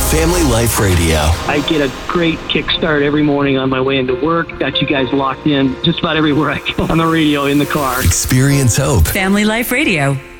Family Life Radio. I get a great kickstart every morning on my way into work. Got you guys locked in just about everywhere I go on the radio in the car. Experience hope. Family Life Radio.